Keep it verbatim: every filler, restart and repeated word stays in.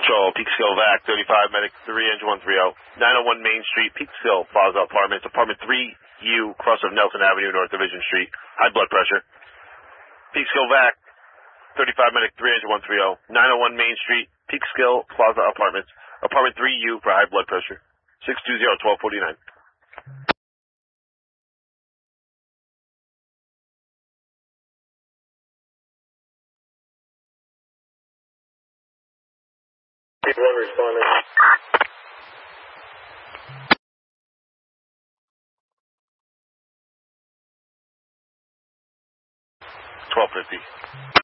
Control, Peekskill Vac, thirty-five, Medic three, Engine one three zero, nine oh one Main Street, Peekskill Plaza Apartments, Apartment three U, cross of Nelson Avenue, North Division Street, high blood pressure. Peekskill Vac, thirty-five, Medic three, Engine one three zero, nine oh one Main Street, Peekskill Plaza Apartments, Apartment three U for high blood pressure, six two zero, twelve forty-nine. One responding. twelve fifty.